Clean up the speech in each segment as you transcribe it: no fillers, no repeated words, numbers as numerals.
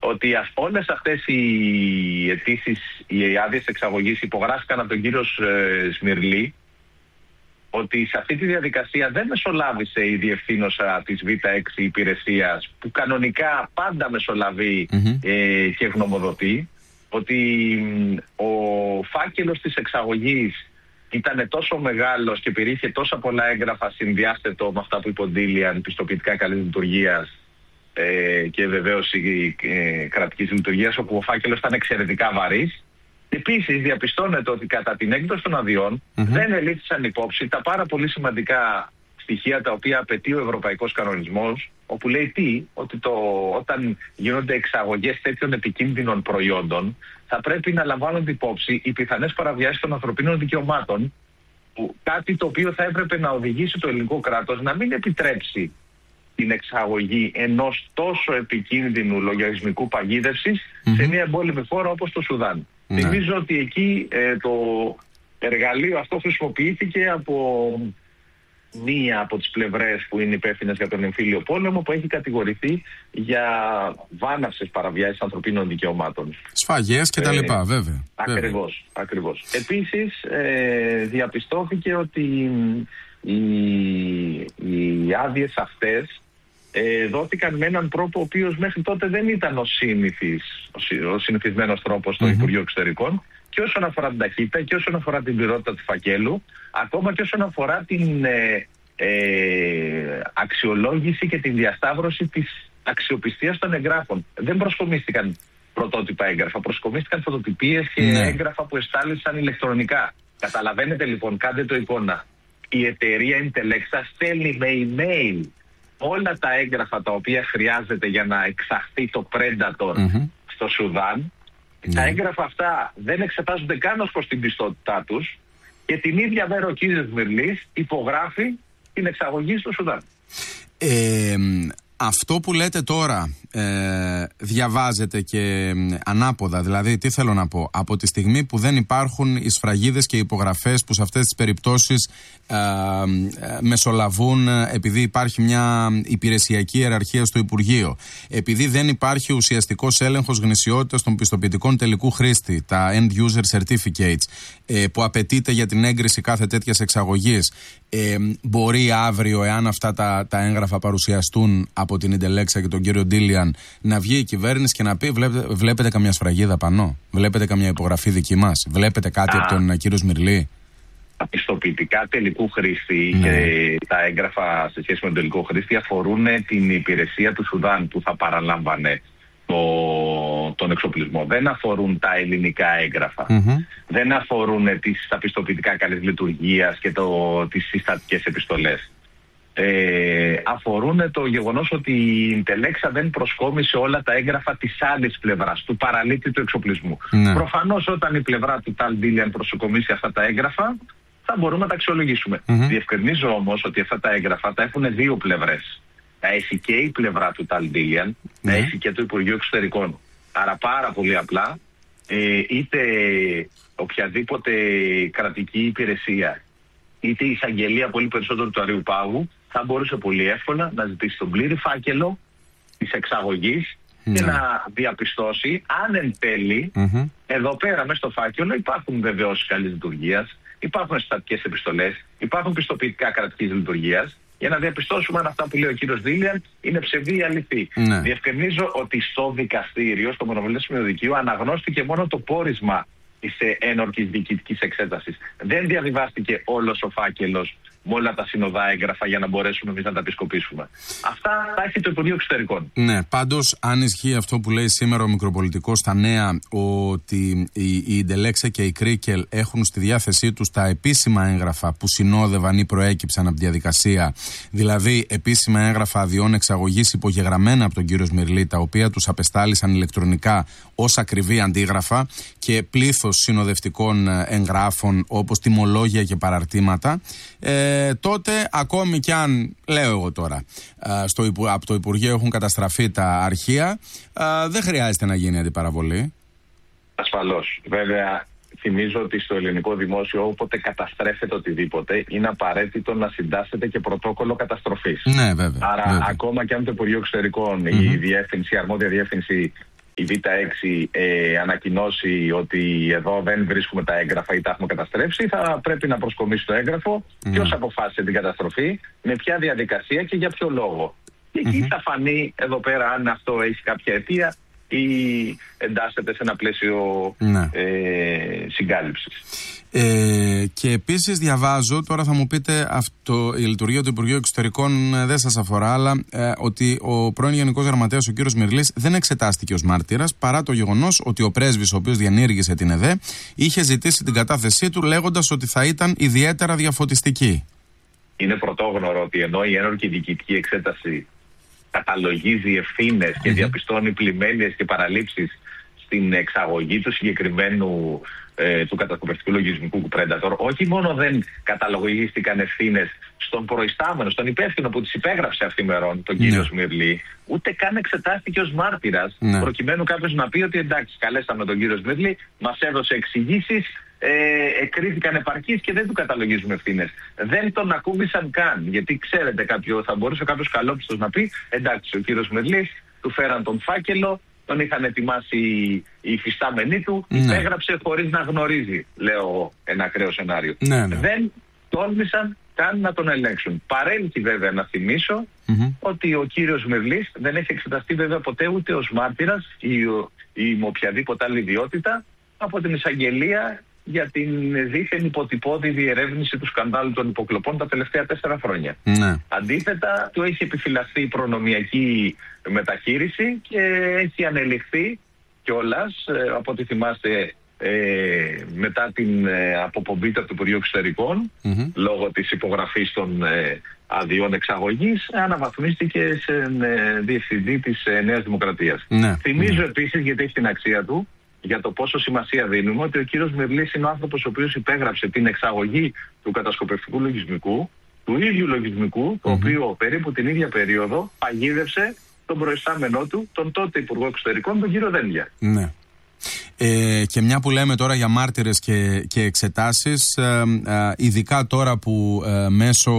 ότι όλες αυτές οι αιτήσεις, οι άδειες εξαγωγής υπογράφηκαν από τον κύριο Σμυρλή, ότι σε αυτή τη διαδικασία δεν μεσολάβησε η διευθύνουσα της Β6 υπηρεσίας, που κανονικά πάντα μεσολαβεί και γνωμοδοτεί, ότι ο φάκελος της εξαγωγής ήταν τόσο μεγάλος και περιείχε τόσα πολλά έγγραφα συνδυάστετο με αυτά που είπε ο Ντίλιαν, πιστοποιητικά καλής λειτουργίας και βεβαίως η κρατικής λειτουργίας, όπου ο φάκελος ήταν εξαιρετικά βαρύς. Επίσης, διαπιστώνεται ότι κατά την έκδοση των αδειών δεν ελήφθησαν υπόψη τα πάρα πολύ σημαντικά στοιχεία τα οποία απαιτεί ο ευρωπαϊκός κανονισμός, όπου λέει ότι όταν γίνονται εξαγωγές τέτοιων επικίνδυνων προϊόντων, θα πρέπει να λαμβάνονται υπόψη οι πιθανές παραβιάσεις των ανθρωπίνων δικαιωμάτων, κάτι το οποίο θα έπρεπε να οδηγήσει το ελληνικό κράτος να μην επιτρέψει την εξαγωγή ενός τόσο επικίνδυνου λογισμικού παγίδευσης σε μια εμπόλεμη χώρα όπως το Σουδάν. Θυμίζω ότι εκεί το εργαλείο αυτό χρησιμοποιήθηκε από μία από τις πλευρές που είναι υπεύθυνες για τον εμφύλιο πόλεμο, που έχει κατηγορηθεί για βάναυσες παραβιάσεις ανθρωπίνων δικαιωμάτων. Σφαγές και τα λοιπά, βέβαια. Ακριβώς. Επίσης, διαπιστώθηκε ότι οι άδειες αυτές δόθηκαν με έναν τρόπο ο οποίος μέχρι τότε δεν ήταν ο συνηθισμένος τρόπος στο Υπουργείο Εξωτερικών, και όσον αφορά την ταχύτητα και όσον αφορά την πληρότητα του φακέλου, ακόμα και όσον αφορά την αξιολόγηση και την διασταύρωση της αξιοπιστίας των εγγράφων. Δεν προσκομίστηκαν πρωτότυπα έγγραφα, προσκομίστηκαν φωτοτυπίες και έγγραφα που εστάλησαν ηλεκτρονικά. Καταλαβαίνετε λοιπόν, κάντε το εικόνα. Η εταιρεία Intelexa στέλνει με email όλα τα έγγραφα τα οποία χρειάζεται για να εξαχθεί το Predator στο Σουδάν. Τα έγγραφα αυτά δεν εξετάζονται καν ως προς την πιστότητά τους, και την ίδια μέρα ο κύριος Σμυρλής υπογράφει την εξαγωγή στο Σουδάν. Αυτό που λέτε τώρα διαβάζεται και ανάποδα. Δηλαδή, τι θέλω να πω? Από τη στιγμή που δεν υπάρχουν οι σφραγίδες και οι υπογραφές που σε αυτές τις περιπτώσεις μεσολαβούν, επειδή υπάρχει μια υπηρεσιακή ιεραρχία στο Υπουργείο, επειδή δεν υπάρχει ουσιαστικός έλεγχος γνησιότητας των πιστοποιητικών τελικού χρήστη, τα End User Certificates, που απαιτείται για την έγκριση κάθε τέτοιας εξαγωγής, μπορεί αύριο, εάν αυτά τα έγγραφα παρουσιαστούν από την Intelexa και τον κύριο Ντίλιαν, να βγει η κυβέρνηση και να πει: Βλέπετε καμιά σφραγίδα πανώ? Βλέπετε καμιά υπογραφή δική μας? Βλέπετε κάτι από τον κύριο Σμυρλή? Τα πιστοποιητικά τελικού χρήστη και τα έγγραφα σε σχέση με τον τελικό χρήστη αφορούν την υπηρεσία του Σουδάν που θα παραλάμβανε τον εξοπλισμό. Δεν αφορούν τα ελληνικά έγγραφα. Δεν αφορούν τα πιστοποιητικά καλής λειτουργίας και τις συστατικές επιστολές. Αφορούν το γεγονός ότι η Intelexa δεν προσκόμισε όλα τα έγγραφα της άλλης πλευράς, του παραλήπτη του εξοπλισμού. Προφανώς όταν η πλευρά του Tal Dilian προσοκομίσει αυτά τα έγγραφα, θα μπορούμε να τα αξιολογήσουμε. Διευκρινίζω όμως ότι αυτά τα έγγραφα τα έχουν δύο πλευρές. Τα έχει και η πλευρά του Tal Dilian, τα έχει και το Υπουργείο Εξωτερικών. Άρα πάρα πολύ απλά, είτε οποιαδήποτε κρατική υπηρεσία, είτε η εισαγγελία πολύ περισσότερο του Αριού Πάγου, θα μπορούσε πολύ εύκολα να ζητήσει τον πλήρη φάκελο της εξαγωγής και να διαπιστώσει αν εν τέλει εδώ πέρα μέσα στο φάκελο υπάρχουν βεβαιώσεις καλής λειτουργίας, υπάρχουν συστατικές επιστολές, υπάρχουν πιστοποιητικά κρατικής λειτουργίας, για να διαπιστώσουμε αν αυτά που λέει ο κύριος Ντίλιαν είναι ψευδή ή αληθή. Διευκρινίζω ότι στο δικαστήριο, στο μονοβολές σημειοδικείο, αναγνώστηκε μόνο το πόρισμα της ένορκης διοικητικής εξέτασης. Δεν διαβιβάστηκε όλος ο φάκελος με όλα τα συνοδά έγγραφα για να μπορέσουμε εμείς να τα επισκοπήσουμε. Αυτά τα έχει το Υπουργείο Εξωτερικών. Ναι, πάντως αν ισχύει αυτό που λέει σήμερα ο Μικροπολιτικός στα νέα, ότι η Intelexa και η Κρίκελ έχουν στη διάθεσή τους τα επίσημα έγγραφα που συνόδευαν ή προέκυψαν από τη διαδικασία, δηλαδή επίσημα έγγραφα αδειών εξαγωγής υπογεγραμμένα από τον κύριο Σμυρλή, τα οποία τους απεστάλησαν ηλεκτρονικά ως ακριβή αντίγραφα, και πλήθος συνοδευτικών εγγράφων όπως τιμολόγια και παραρτήματα, τότε ακόμη κι αν, λέω εγώ τώρα, από το Υπουργείο έχουν καταστραφεί τα αρχεία, δεν χρειάζεται να γίνει αντιπαραβολή. Ασφαλώς. Βέβαια, θυμίζω ότι στο ελληνικό δημόσιο, όποτε καταστρέφεται οτιδήποτε, είναι απαραίτητο να συντάσσεται και πρωτόκολλο καταστροφής. Ναι, βέβαια. Άρα, ακόμα και αν το Υπουργείο Εξωτερικών, η αρμόδια διεύθυνση η Β6 ανακοινώσει ότι εδώ δεν βρίσκουμε τα έγγραφα ή τα έχουμε καταστρέψει, θα πρέπει να προσκομίσει το έγγραφο, ποιος αποφάσισε την καταστροφή, με ποια διαδικασία και για ποιο λόγο. Και εκεί θα φανεί εδώ πέρα αν αυτό έχει κάποια αιτία ή εντάσσεται σε ένα πλαίσιο συγκάλυψης. Και επίσης διαβάζω, τώρα θα μου πείτε η λειτουργία του Υπουργείου Εξωτερικών δεν σας αφορά, αλλά ότι ο πρώην Γενικός Γραμματέας ο κύριος Μυρλής δεν εξετάστηκε ως μάρτυρας, παρά το γεγονός ότι ο πρέσβης ο οποίος διενήργησε την ΕΔΕ είχε ζητήσει την κατάθεσή του λέγοντας ότι θα ήταν ιδιαίτερα διαφωτιστική. Είναι πρωτόγνωρο ότι ενώ η ένορκη διοικητική εξέταση καταλογίζει ευθύνες και διαπιστώνει πλημέλειες και παραλήψεις στην εξαγωγή του συγκεκριμένου του κατασκοπευτικού λογισμικού Predator, όχι μόνο δεν καταλογίστηκαν ευθύνες στον προϊστάμενο, στον υπεύθυνο που τις υπέγραψε αυτημερών, τον κύριο Σμυρλή, ούτε καν εξετάστηκε ως μάρτυρας, προκειμένου κάποιος να πει ότι εντάξει, καλέσαμε τον κύριο Σμυρλή, μας έδωσε εξηγήσεις, εκρίθηκαν επαρκείς και δεν του καταλογίζουμε ευθύνες. Δεν τον ακούμπησαν καν, γιατί ξέρετε, θα μπορούσε κάποιος καλόπιστος να πει εντάξει, ο κύριος Σμυρλής, του φέραν τον φάκελο, τον είχαν ετοιμάσει οι υφιστάμενοι του, υπέγραψε χωρίς να γνωρίζει, λέω ένα ακραίο σενάριο. Δεν τόλμησαν καν να τον ελέγξουν. Παρέλκει βέβαια να θυμίσω ότι ο κύριος Μυρλής δεν έχει εξεταστεί βέβαια ποτέ ούτε ως μάρτυρας ή με οποιαδήποτε άλλη ιδιότητα από την εισαγγελία για την δίθεν υποτυπώδη διερεύνηση του σκανδάλου των υποκλοπών τα τελευταία 4 χρόνια. Αντίθετα, του έχει επιφυλαχθεί προνομιακή μεταχείριση και έχει ανελιχθεί κιόλας, από ό,τι θυμάστε, μετά την αποπομπή του Υπουργείου Εξωτερικών, λόγω της υπογραφής των αδειών εξαγωγής, αναβαθμίστηκε σε διευθυντή της Νέας Δημοκρατίας. Θυμίζω επίσης, γιατί έχει την αξία του, για το πόσο σημασία δίνουμε, ότι ο κύριος Μυρλής είναι ο άνθρωπος ο οποίος υπέγραψε την εξαγωγή του κατασκοπευτικού λογισμικού, του ίδιου λογισμικού, το οποίο περίπου την ίδια περίοδο παγίδευσε τον προϊστάμενό του, τον τότε Υπουργό Εξωτερικών, τον κύριο Δένδια. Και μια που λέμε τώρα για μάρτυρες και εξετάσεις, ειδικά τώρα που μέσω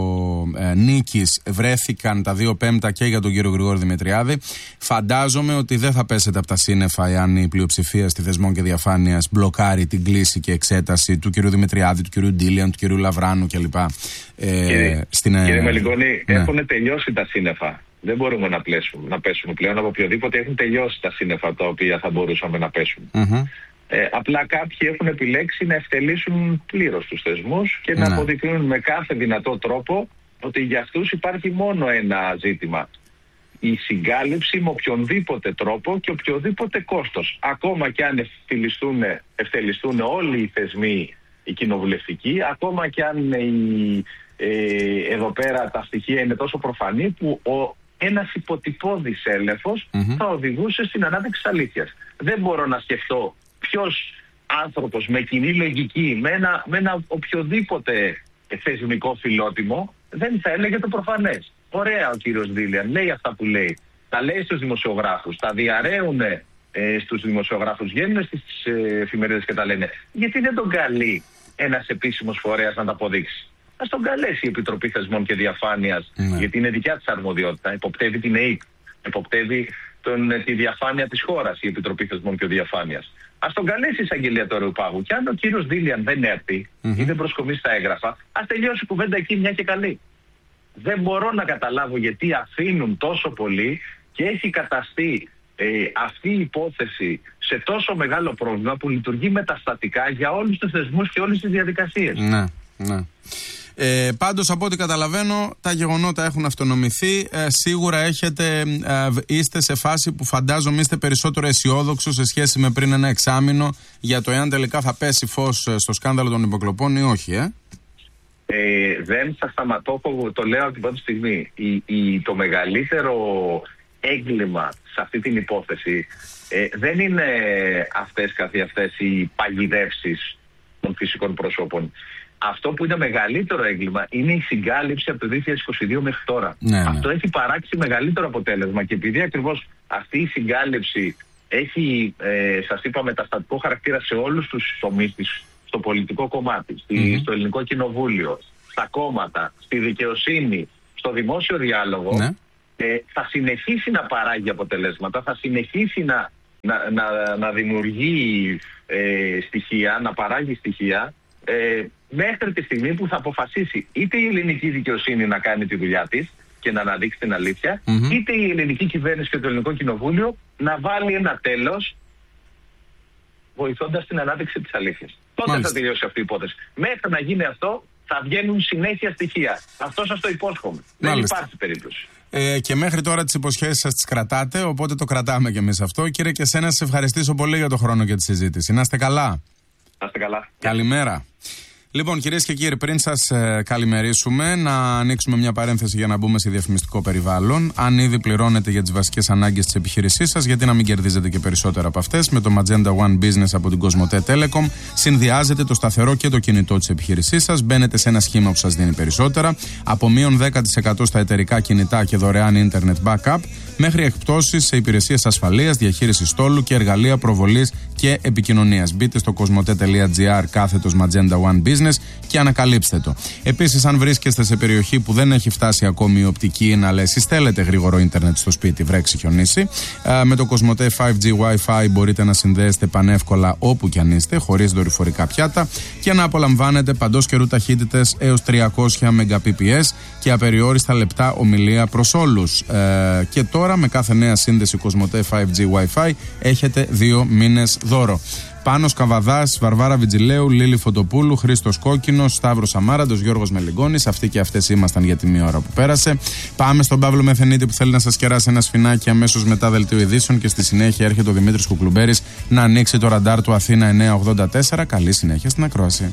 νίκης βρέθηκαν τα 2/5 και για τον κύριο Γρηγόρη Δημητριάδη, φαντάζομαι ότι δεν θα πέσετε από τα σύννεφα εάν η πλειοψηφία στη Θεσμών και Διαφάνειας μπλοκάρει την κλήση και εξέταση του κύριου Δημητριάδη, του κύριου Ντίλιαν, του κύριου Λαβράνου κλπ. Κύριε Μελιγόνη, έχουν τελειώσει τα σύννεφα. Δεν μπορούμε να πέσουμε πλέον από οποιοδήποτε. Έχουν τελειώσει τα σύννεφα τα οποία θα μπορούσαμε να πέσουμε. Απλά κάποιοι έχουν επιλέξει να ευτελίσουν πλήρως τους θεσμούς και να αποδεικνύουν με κάθε δυνατό τρόπο ότι για αυτούς υπάρχει μόνο ένα ζήτημα. Η συγκάλυψη με οποιονδήποτε τρόπο και οποιοδήποτε κόστος. Ακόμα και αν ευτελιστούν όλοι οι θεσμοί οι κοινοβουλευτικοί, ακόμα και αν εδώ πέρα τα στοιχεία είναι τόσο προφανή που ένας υποτυπώδης έλεγχος θα οδηγούσε στην ανάδειξη της αλήθειας. Δεν μπορώ να σκεφτώ ποιος άνθρωπος με κοινή λογική, με ένα οποιοδήποτε θεσμικό φιλότιμο, δεν θα έλεγε το προφανές. Ωραία ο κύριος Ντίλιαν, λέει αυτά που λέει, τα λέει στους δημοσιογράφους, τα διαρρέουν στους δημοσιογράφους, βγαίνουν στις εφημερίδες και τα λένε. Γιατί δεν τον καλεί ένας επίσημος φορέας να τα αποδείξει? Ας τον καλέσει η Επιτροπή Θεσμών και Διαφάνειας, γιατί είναι δικιά της αρμοδιότητα, εποπτεύει την ΕΕΠ, εποπτεύει τη διαφάνεια της χώρας η Επιτροπή Θεσμών και Διαφάνειας. Ας τον καλέσει η εισαγγελία του Αεροπάγου και αν ο κύριος Ντίλιαν δεν έρθει ή δεν προσκομίσει τα έγγραφα, ας τελειώσει η κουβέντα εκεί μια και καλή. Δεν μπορώ να καταλάβω γιατί αφήνουν τόσο πολύ και έχει καταστεί αυτή η υπόθεση σε τόσο μεγάλο πρόβλημα που λειτουργεί μεταστατικά για όλους τους θεσμούς και όλες τις διαδικασίες. Ναι. Πάντως από ό,τι καταλαβαίνω τα γεγονότα έχουν αυτονομηθεί. Σίγουρα είστε σε φάση που φαντάζομαι είστε περισσότερο αισιόδοξο σε σχέση με πριν ένα εξάμηνο για το εάν τελικά θα πέσει φως στο σκάνδαλο των υποκλοπών ή όχι. Δεν θα σταματώ, το λέω από την πρώτη στιγμή. Το μεγαλύτερο έγκλημα σε αυτή την υπόθεση δεν είναι αυτές καθ' αυτές οι παγιδεύσεις των φυσικών προσώπων. Αυτό που είναι μεγαλύτερο έγκλημα είναι η συγκάλυψη από το 2022 μέχρι τώρα. Αυτό έχει παράξει μεγαλύτερο αποτέλεσμα και επειδή ακριβώς αυτή η συγκάλυψη έχει, σας είπα, μεταστατικό χαρακτήρα σε όλους τους τομείς της, στο πολιτικό κομμάτι, στο ελληνικό κοινοβούλιο, στα κόμματα, στη δικαιοσύνη, στο δημόσιο διάλογο, θα συνεχίσει να παράγει αποτελέσματα, θα συνεχίσει να να δημιουργεί στοιχεία, να παράγει στοιχεία μέχρι τη στιγμή που θα αποφασίσει είτε η ελληνική δικαιοσύνη να κάνει τη δουλειά της και να αναδείξει την αλήθεια, είτε η ελληνική κυβέρνηση και το ελληνικό κοινοβούλιο να βάλει ένα τέλος βοηθώντας την ανάδειξη της αλήθειας. Τότε θα τελειώσει αυτή η υπόθεση. Μέχρι να γίνει αυτό θα βγαίνουν συνέχεια στοιχεία. Αυτό σας το υπόσχομαι. Δεν υπάρχει περίπτωση. Και μέχρι τώρα τις υποσχέσεις σας τις κρατάτε, οπότε το κρατάμε κι εμείς αυτό. Κύριε Κεσένα, σας ευχαριστήσω πολύ για τον χρόνο και τη συζήτηση. Να είστε καλά. Να είστε καλά. Καλημέρα. Λοιπόν, κυρίες και κύριοι, πριν σας καλημερίσουμε, να ανοίξουμε μια παρένθεση για να μπούμε σε διαφημιστικό περιβάλλον. Αν ήδη πληρώνετε για τις βασικές ανάγκες της επιχείρησής σας, γιατί να μην κερδίζετε και περισσότερα από αυτές? Με το Magenta One Business από την Κοσμοτέ Telecom συνδυάζετε το σταθερό και το κινητό της επιχείρησής σας. Μπαίνετε σε ένα σχήμα που σας δίνει περισσότερα, από μείον 10% στα εταιρικά κινητά και δωρεάν internet backup, μέχρι εκπτώσεις σε υπηρεσίες ασφαλείας, διαχείρισης στόλου και εργαλεία προβολής και επικοινωνίας. Μπείτε στο cosmote.gr/Magenta One Business και ανακαλύψτε το. Επίσης, αν βρίσκεστε σε περιοχή που δεν έχει φτάσει ακόμη η οπτική, αλλά εσείς θέλετε γρήγορο ίντερνετ στο σπίτι, βρέξει, χιονίσει, με το Cosmote 5G Wi-Fi μπορείτε να συνδέεστε πανεύκολα όπου κι αν είστε, χωρίς δορυφορικά πιάτα, και να απολαμβάνετε παντός καιρού ταχύτητες έως 300 Mbps και απεριόριστα λεπτά ομιλία προς όλους. Και τώρα, με κάθε νέα σύνδεση Cosmote 5G Wi-Fi, έχετε 2 μήνες δώρο. Πάνος Καβαδάς, Βαρβάρα Βιτζιλέου, Λίλη Φωτοπούλου, Χρήστος Κόκκινος, Σταύρος Αμάραντος, Γιώργος Μελιγκόνης. Αυτοί και αυτές ήμασταν για τη μία ώρα που πέρασε. Πάμε στον Παύλο Μεθενίτη που θέλει να σας κεράσει ένα σφινάκι αμέσως μετά δελτίο ειδήσεων, και στη συνέχεια έρχεται ο Δημήτρης Κουκλουμπέρης να ανοίξει το ραντάρ του Αθήνα 984. Καλή συνέχεια στην ακρόαση.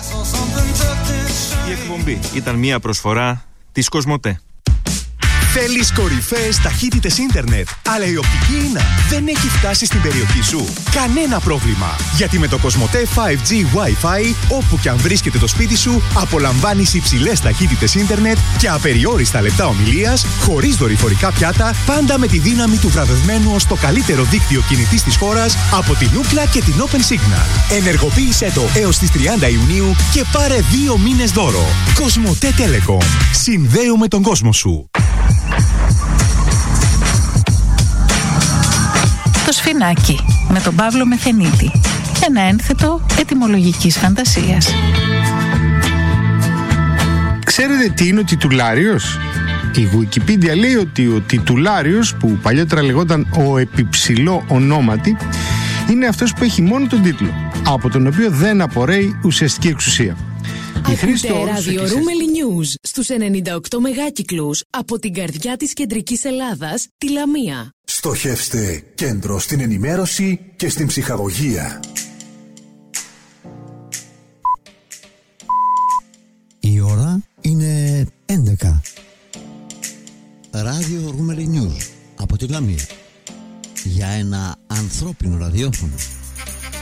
Η εκπομπή ήταν μια προσφορά της Κοσμοτέ. Θέλεις κορυφαίες ταχύτητες ίντερνετ, αλλά η οπτική ίνα δεν έχει φτάσει στην περιοχή σου? Κανένα πρόβλημα, γιατί με το Cosmote 5G Wi-Fi, όπου κι αν βρίσκεται το σπίτι σου, απολαμβάνεις υψηλές ταχύτητες ίντερνετ και απεριόριστα λεπτά ομιλίας, χωρίς δορυφορικά πιάτα, πάντα με τη δύναμη του βραβευμένου ως το καλύτερο δίκτυο κινητής της χώρας από την Ookla και την Open Signal. Ενεργοποίησέ το έως τις 30 Ιουνίου και πάρε 2 μήνες δώρο. Cosmote Telecom. Συνδέουμε τον κόσμο σου. Το σφινάκι με τον Παύλο Μεθενίτη. Ένα ένθετο ετυμολογικής φαντασίας. Ξέρετε τι είναι ο τιτουλάριος? Η Wikipedia λέει ότι ο τιτουλάριος, που παλιότερα λεγόταν ο επιψηλό ονόματι, είναι αυτός που έχει μόνο τον τίτλο, από τον οποίο δεν απορρέει ουσιαστική εξουσία. Ακούτε ραδιορούμελη News στους 98 μεγάκυκλους από την καρδιά της κεντρικής Ελλάδας, τη Λαμία. Στοχεύστε κέντρο στην ενημέρωση και στην ψυχαγωγία. Η ώρα είναι 11. Ραδιορούμελη News από τη Λαμία. Για ένα ανθρώπινο ραδιόφωνο.